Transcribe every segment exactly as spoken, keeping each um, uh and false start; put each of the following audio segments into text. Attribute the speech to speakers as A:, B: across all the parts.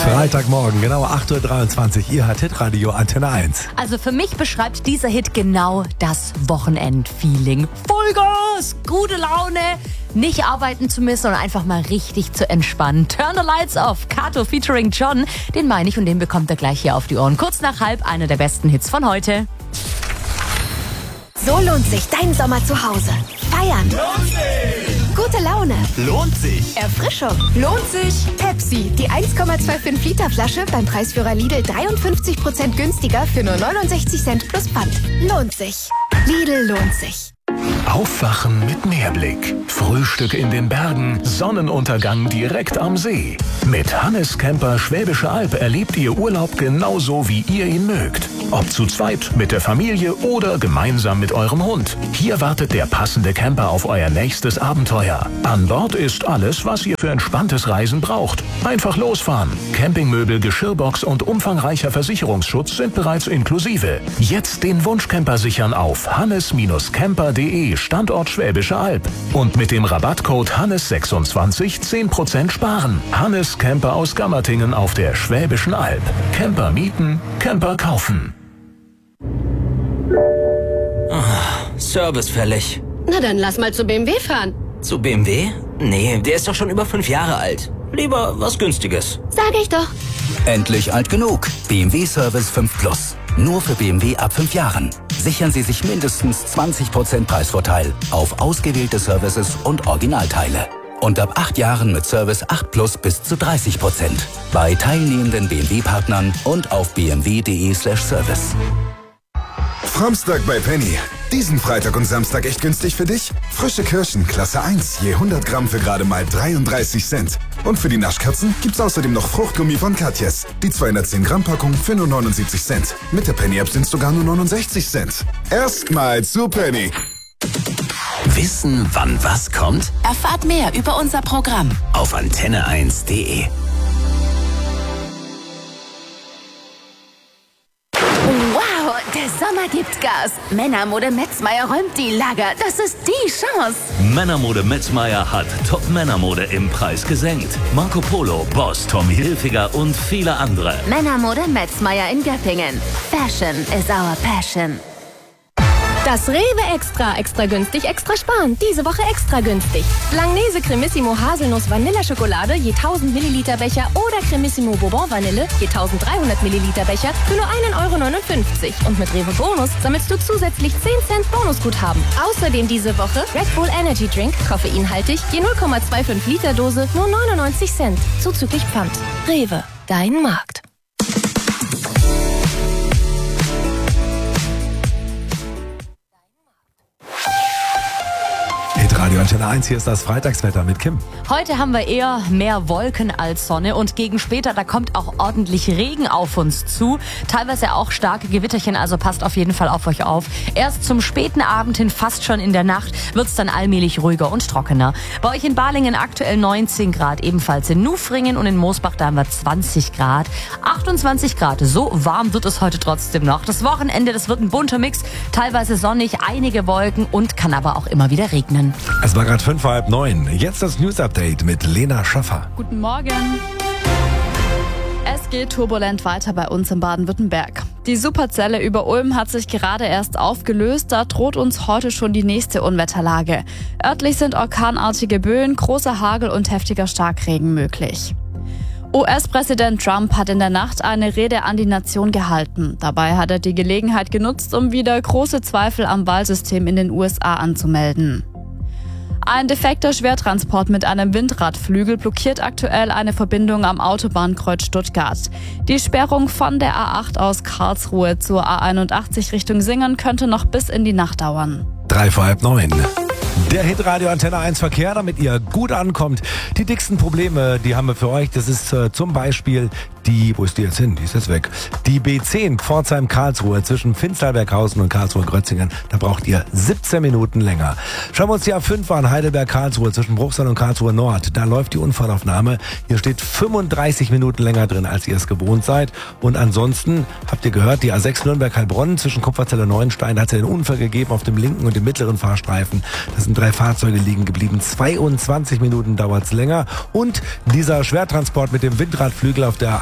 A: Freitagmorgen, genau acht Uhr dreiundzwanzig. Ihr hört Hitradio Antenne eins.
B: Also für mich beschreibt dieser Hit genau das Wochenend-Feeling. Vollgas, gute Laune, nicht arbeiten zu müssen und einfach mal richtig zu entspannen. Turn the Lights Off, Kato featuring John, den meine ich und den bekommt er gleich hier auf die Ohren. Kurz nach halb, einer der besten Hits von heute.
C: So lohnt sich dein Sommer zu Hause. Feiern.
D: Lohnt sich.
C: Gute Laune.
D: Lohnt sich.
C: Erfrischung. Lohnt sich. Pepsi, die eins Komma fünfundzwanzig Liter Flasche beim Preisführer Lidl dreiundfünfzig Prozent günstiger für nur neunundsechzig Cent plus Pfand. Lohnt sich. Lidl lohnt sich.
E: Aufwachen mit Meerblick. Frühstück in den Bergen, Sonnenuntergang direkt am See. Mit Hannes Camper Schwäbische Alb erlebt ihr Urlaub genauso, wie ihr ihn mögt. Ob zu zweit, mit der Familie oder gemeinsam mit eurem Hund. Hier wartet der passende Camper auf euer nächstes Abenteuer. An Bord ist alles, was ihr für entspanntes Reisen braucht. Einfach losfahren. Campingmöbel, Geschirrbox und umfangreicher Versicherungsschutz sind bereits inklusive. Jetzt den Wunschcamper sichern auf hannes camper punkt de Standort Schwäbische Alb. Und mit dem Rabattcode Hannes sechsundzwanzig zehn Prozent sparen. Hannes Camper aus Gammertingen auf der Schwäbischen Alb. Camper mieten, Camper kaufen.
F: Oh, Service fällig.
G: Na dann lass mal zu B M W fahren.
F: Zu B M W? Nee, der ist doch schon über fünf Jahre alt. Lieber was Günstiges.
G: Sag ich doch.
H: Endlich alt genug. B M W Service fünf Plus. Nur für B M W ab fünf Jahren. Sichern Sie sich mindestens zwanzig Prozent Preisvorteil auf ausgewählte Services und Originalteile. Und ab acht Jahren mit Service acht Plus bis zu dreißig Prozent. Bei teilnehmenden B M W-Partnern und auf b m w punkt de slash service.
I: Framstag bei Penny. Diesen Freitag und Samstag echt günstig für dich? Frische Kirschen, Klasse eins, je hundert Gramm für gerade mal dreiunddreißig Cent. Und für die Naschkatzen gibt's außerdem noch Fruchtgummi von Katjes. Die zweihundertzehn Gramm Packung für nur neunundsiebzig Cent. Mit der Penny-App sind's sogar nur neunundsechzig Cent. Erstmal zu Penny.
D: Wissen, wann was kommt?
J: Erfahrt mehr über unser Programm
D: Auf antenne eins punkt de.
J: Wow, der Sommer gibt Gas. Männermode Metzmeier räumt die Lager. Das ist die Chance.
K: Männermode Metzmeier hat Top-Männermode im Preis gesenkt. Marco Polo, Boss, Tommy Hilfiger und viele andere.
J: Männermode Metzmeier in Göppingen. Fashion is our passion.
L: Das Rewe Extra. Extra günstig, extra sparen. Diese Woche extra günstig. Langnese Cremissimo Haselnuss Vanilleschokolade je tausend Milliliter Becher oder Cremissimo Bourbon Vanille je dreizehnhundert Milliliter Becher für nur ein Euro neunundfünfzig. Und mit Rewe Bonus sammelst du zusätzlich zehn Cent Bonusguthaben. Außerdem diese Woche Red Bull Energy Drink, koffeinhaltig, je null Komma fünfundzwanzig Liter Dose, nur neunundneunzig Cent. Zuzüglich Pfand. Rewe, dein Markt.
A: Radio Antenne eins, hier ist das Freitagswetter mit Kim.
B: Heute haben wir eher mehr Wolken als Sonne und gegen später, da kommt auch ordentlich Regen auf uns zu. Teilweise auch starke Gewitterchen, also passt auf jeden Fall auf euch auf. Erst zum späten Abend hin, fast schon in der Nacht, wird es dann allmählich ruhiger und trockener. Bei euch in Balingen aktuell neunzehn Grad, ebenfalls in Nufringen und in Moosbach, da haben wir zwanzig Grad. achtundzwanzig Grad, so warm wird es heute trotzdem noch. Das Wochenende, das wird ein bunter Mix, teilweise sonnig, einige Wolken und kann aber auch immer wieder regnen.
A: Es war gerade fünf vor halb neun. Jetzt das News-Update mit Lena Schaffer.
M: Guten Morgen. Es geht turbulent weiter bei uns in Baden-Württemberg. Die Superzelle über Ulm hat sich gerade erst aufgelöst. Da droht uns heute schon die nächste Unwetterlage. Örtlich sind orkanartige Böen, großer Hagel und heftiger Starkregen möglich. U S-Präsident Trump hat in der Nacht eine Rede an die Nation gehalten. Dabei hat er die Gelegenheit genutzt, um wieder große Zweifel am Wahlsystem in den U S A anzumelden. Ein defekter Schwertransport mit einem Windradflügel blockiert aktuell eine Verbindung am Autobahnkreuz Stuttgart. Die Sperrung von der A acht aus Karlsruhe zur A einundachtzig Richtung Singen könnte noch bis in die Nacht dauern.
A: Drei vor halb neun. Der Hitradio Antenne eins Verkehr, damit ihr gut ankommt. Die dicksten Probleme, die haben wir für euch. Das ist äh, zum Beispiel die, wo ist die jetzt hin? Die ist jetzt weg. Die B zehn Pforzheim-Karlsruhe zwischen Finsterberghausen und Karlsruhe-Grötzingen. Da braucht ihr siebzehn Minuten länger. Schauen wir uns die A fünf an, Heidelberg-Karlsruhe zwischen Bruchsal und Karlsruhe Nord. Da läuft die Unfallaufnahme. Hier steht fünfunddreißig Minuten länger drin, als ihr es gewohnt seid. Und ansonsten habt ihr gehört, die A sechs Nürnberg-Heilbronn zwischen Kupferzell und Neuenstein hat es einen Unfall gegeben auf dem linken und dem mittleren Fahrstreifen. Da sind drei Fahrzeuge liegen geblieben. zweiundzwanzig Minuten dauert es länger. Und dieser Schwertransport mit dem Windradflügel auf der A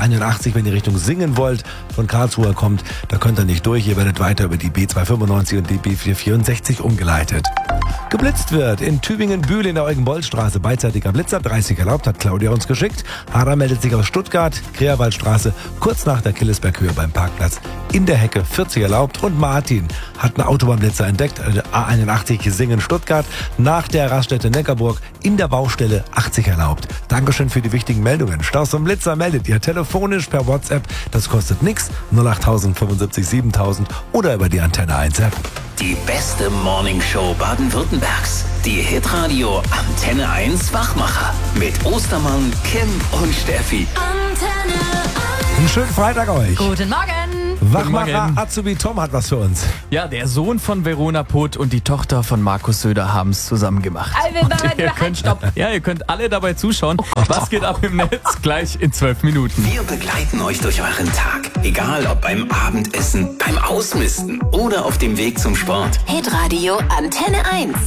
A: einundachtzig, wenn ihr Richtung Singen wollt, von Karlsruhe kommt. Da könnt ihr nicht durch. Ihr werdet weiter über die B zweihundertfünfundneunzig und die B vierhundertvierundsechzig umgeleitet. Geblitzt wird in Tübingen-Bühl in der Eugen-Boll-Straße. Beidseitiger Blitzer, dreißig erlaubt, hat Claudia uns geschickt. Hara meldet sich aus Stuttgart, Kreerwaldstraße, kurz nach der Killesberghöhe beim Parkplatz. In der Hecke, vierzig erlaubt. Und Martin hat einen Autobahnblitzer entdeckt, A einundachtzig Singen Stuttgart, nach der Raststätte Neckarburg, in der Baustelle, achtzig erlaubt. Dankeschön für die wichtigen Meldungen. Staus und Blitzer meldet ihr telefonisch per WhatsApp. Das kostet nichts. null acht fünfundsiebzig siebentausend oder über die Antenne eins App.
D: Die beste Morningshow Baden-Württembergs. Die Hitradio Antenne eins Wachmacher. Mit Ostermann, Kim und Steffi.
B: Antenne eins.
A: Einen schönen Freitag euch.
B: Guten Morgen.
A: Wachmacher Azubi Tom hat was für uns.
N: Ja, der Sohn von Verona Poth und die Tochter von Markus Söder haben es zusammen gemacht.
B: Also,
N: ihr könnt, ja, ihr könnt alle dabei zuschauen. Was geht ab im Netz? Gleich in zwölf Minuten.
D: Wir begleiten euch durch euren Tag. Egal ob beim Abendessen, beim Ausmisten oder auf dem Weg zum Sport.
J: Hitradio Antenne eins.